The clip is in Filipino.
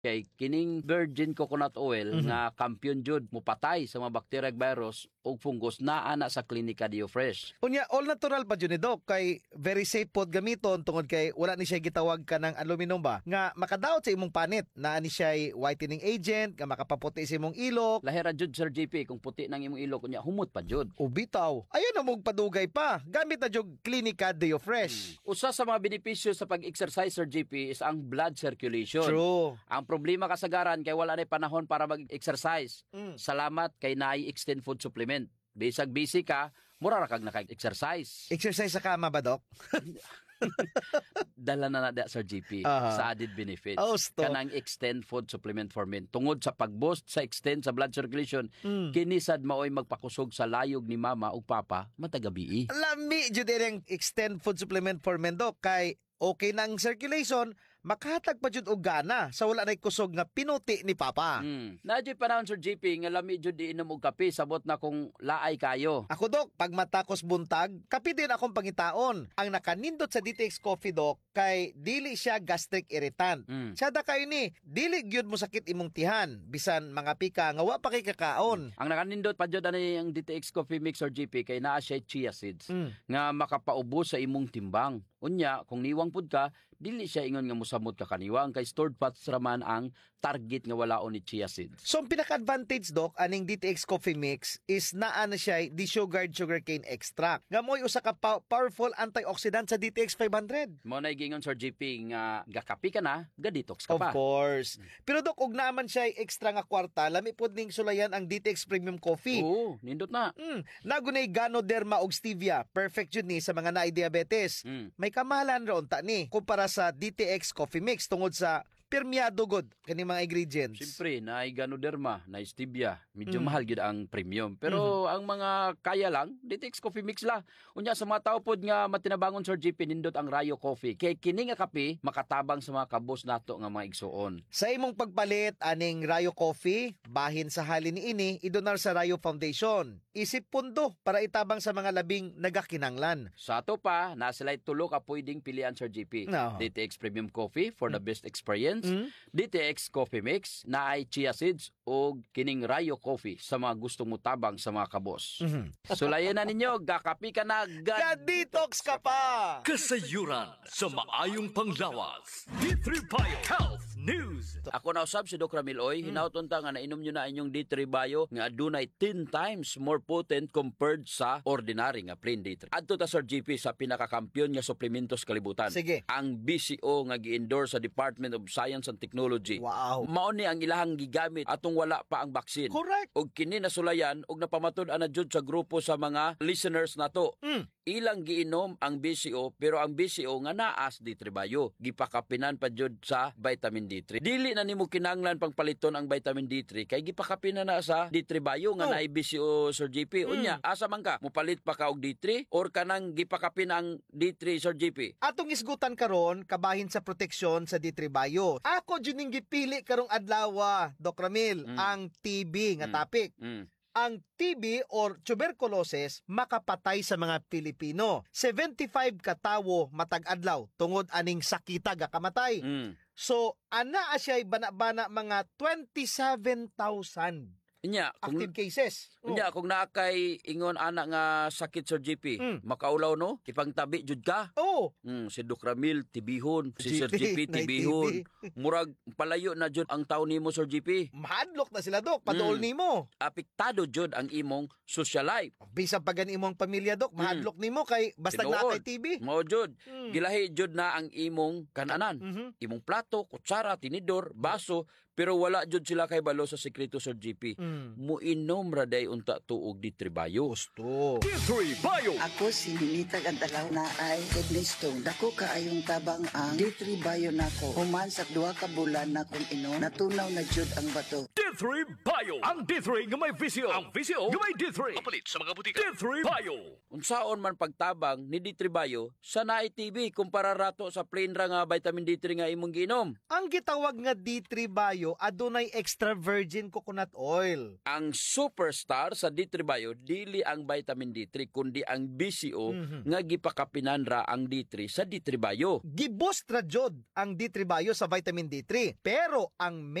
Kay kining virgin coconut oil nga kampiyon jud mupatay sa mga bacteria ug virus ug fungus naa na sa Klinika Dio Fresh. Unya, all natural pa dyan ni Doc, kay very safe pod gamiton tungod kay wala ni siya gitawag ka ng aluminum ba, nga makadaot sa imong panit, na ni siya whitening agent, nga makapaputi sa imong ilok. Lahira jud Sir JP kung puti nang imong ilok unya humot pa jud. Ubitaw, ayun na mong padugay pa, gamit na jud Klinika Dio Fresh. Usa sa mga benepisyo sa pag-exercise Sir JP is ang blood circulation. True. Ang problema kasagaran kay wala na panahon para mag-exercise. Salamat kay naay extend food supplement. Bisag busy ka, mura ra kag naka-exercise. Exercise sa kama ba, Doc? Dala na na Sir GP sa added benefits. Kanang extend food supplement for men. Tungod sa pag-boost sa extend sa blood circulation, kinisad maoy magpakusog sa layog ni mama ug papa matagabi. Lami jud ang extend food supplement for men, Doc, kay okay na ang circulation, makahatag pa jud og gana sa wala nay kusog nga pinuti ni papa. Nadyo panahon Sir JP nga lami jud iinom og kape sabot na kung laay kayo. Ako, Doc, pag matakos buntag, kape din akong pangitaon. Ang nakanindot sa DTX Coffee, Doc, kay dili siya gastric irritant. Sada kayo ni, dili gyud mo sakit imong tihan, bisan mga pika nga wa pa kay kakaon. Ang nakanindot pa jud ani ang DTX Coffee Mix Sir JP kay naa siya chia seeds nga makapaubos sa imong timbang. Unya, kung niwang pud ka, dili siya ingon nga musamot ka kaniwang kay stored fats raman ang target nga walaon ni chia seeds. So, ang pinaka-advantage, Doc, aning DTX Coffee Mix is naa na siya desugared sugarcane extract. Nga mo'y usa ka powerful antioxidant sa DTX 500. Mo na gingon Sir JP nga gakapi ka na, ga-detox ka pa. Of course. Pero, Doc, ug naman siya extra nga kwarta, lami pod ning sulayan ang DTX Premium Coffee. Oo, nindot na. Nagunay Ganoderma og stevia. Perfect yun ni sa mga naay diabetes. May kamahalan raon ta ni kumpara sa DTX Coffee Mix tungod sa permeado god kani mga ingredients. Siyempre, naay Ganoderma, naay stevia. Medyo mahal gid ang premium. Pero ang mga kaya lang, DTX Coffee Mix la. Unya sa mga tao pod nga matinabangon Sir JP nindot ang Rayo Coffee. Kay kini nga kape makatabang sa mga kabos nato nga mga igsuon. Sa imong pagpalit aning Rayo Coffee, bahin sa halin niini idonar sa Rayo Foundation. Isip pundo para itabang sa mga labing nagakinanglan. Sa ato pa, na sila'y tulo ka pwedeng pilian Sir JP. No. DTX Premium Coffee for the best experience. DTX Coffee Mix na ay chia seeds o kining Rayo Coffee sa mga gustong mutabang sa mga kabos. Sulayan na ninyo, gakapi ka na, Ga-detox ka pa! Kasayuran sa maayong panglawas. D3 Bio Health News. Ako na usab si Doc Ramil Oy, hinauton ta nga nainom nyo na inyong D3 Bio nga adunay 10 times more potent compared sa ordinary nga plain D3. Adto ta Sir GP sa pinakakampiyon nga suplementos kalibutan. Sige. Ang BCO nga gi-endorse sa Department of Science and Technology. Wow. Mao ni ang ilahang gigamit atong wala pa ang baksin. Correct. Og kini nasulayan og napamatud-an na jud sa grupo sa mga listeners nato. Ilang giinom ang BCO pero ang BCO nga naas D3 Bio gipakapinan pa jud sa vitamin D3. Dili na nimo kinanglan pangpaliton ang vitamin D3 kay gipakapinan na sa D3 Bio nga naay BCO Sir JP. Unya, asa man ka mupalit pa ka og D3 or kanang gipakapin ang D3 Sir JP? Atong isgutan karon kabahin sa proteksyon sa D3 Bio. Ako jud ning gipili karong adlaw, Doc Ramil, ang TB nga topic. Ang TB or tuberculosis makapatay sa mga Pilipino. 75 ka tawo matag adlaw tungod aning sakita ga kamatay. So ana siya bana-bana mga 27,000 Inya, active cases. Unya, kung naakay ingon anak nga sakit Sir JP, makaulaw no, ipangtabi jud ka. Oh. Si Doc Ramil tibihon, si Sir JP tibihon. Murag palayo na jud ang taon nimo Sir JP. Mahadlok na sila, Doc, paduol nimo. Apektado jud ang imong social life. Bisan pa gani imong pamilya, Doc, mahadlok nimo kay basta na kay TB. Mao jud. Gilahi jud na ang imong kananan. Imong plato, kutsara, tinidor, baso, pero wala jud sila kay balo sa sekreto Sir JP. Muinom raday unta tuog D3 Bio. Gusto. D3 Bio. Ako si Ninita Gantalaw na ay kidney stone. Dako kaayong tabang ang D3 Bio nako. Human sa 2 ka bulan na kung natunaw na jud ang bato. D3 Bio. Ang D3 nga may VCO. Ang VCO nga may D3. Kapalit sa mga butika. D3 Bio. Unsaon man pagtabang ni D3 Bio sa naay TV kumpara rato sa plain ra nga vitamin D3 nga imong giinom. Ang gitawag nga D3 Bio adunay extra virgin coconut oil. Ang superstar sa D3 Bio dili ang vitamin D3 kundi ang BCO nga gipakapinan ra ang D3 sa D3 Bio. Giboost ra jud ang D3 Bio sa vitamin D3. Pero ang